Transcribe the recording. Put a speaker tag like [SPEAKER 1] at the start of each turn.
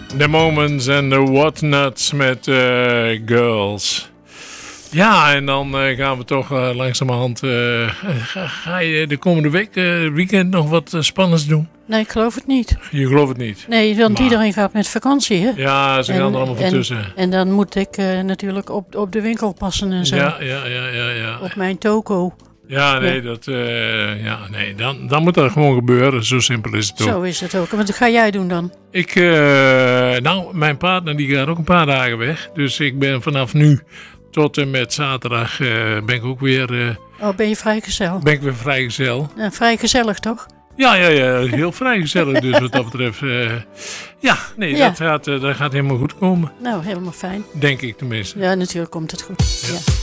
[SPEAKER 1] The Moments and the Whatnots met Girls. Ja, en dan gaan we toch langzamerhand... ga je de komende week, weekend, nog wat spannends doen?
[SPEAKER 2] Nee, ik geloof het niet.
[SPEAKER 1] Je gelooft het niet?
[SPEAKER 2] Nee, want iedereen gaat met vakantie, hè?
[SPEAKER 1] Ja, ze gaan er allemaal van tussen.
[SPEAKER 2] En dan moet ik natuurlijk op de winkel passen en zo.
[SPEAKER 1] Ja.
[SPEAKER 2] Op mijn toko.
[SPEAKER 1] Ja, nee, dan moet dat gewoon gebeuren. Zo simpel is het ook.
[SPEAKER 2] Zo is het ook. Wat ga jij doen dan?
[SPEAKER 1] Mijn partner die gaat ook een paar dagen weg. Dus ik ben vanaf nu tot en met zaterdag ben ik ook weer...
[SPEAKER 2] ben je vrijgezel?
[SPEAKER 1] Ben ik weer vrijgezel.
[SPEAKER 2] Vrij gezellig, toch?
[SPEAKER 1] Ja, heel vrijgezellig dus wat dat betreft. Dat gaat helemaal goed komen.
[SPEAKER 2] Nou, helemaal fijn.
[SPEAKER 1] Denk ik tenminste.
[SPEAKER 2] Ja, natuurlijk komt het goed. Ja.